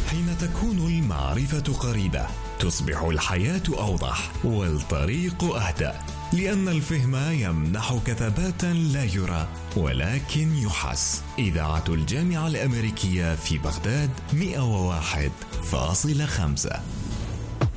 حين تكون المعرفة قريبة تصبح الحياة أوضح والطريق أهدأ، لأن الفهم يمنحك ثباتا لا يرى ولكن يحس. إذاعة الجامعة الأمريكية في بغداد 101.5.